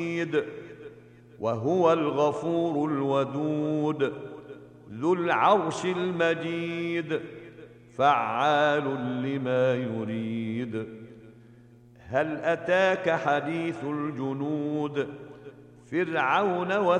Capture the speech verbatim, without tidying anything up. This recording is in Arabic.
وهو الغفور الودود ذو العرش المجيد فعال لما يريد. هل أتاك حديث الجنود فرعون